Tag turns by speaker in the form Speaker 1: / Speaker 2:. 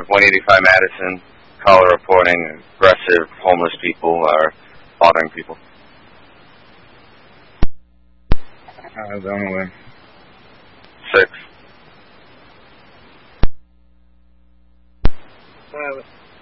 Speaker 1: 185 Madison, caller reporting aggressive homeless people are bothering people.
Speaker 2: I don't know.
Speaker 1: 6.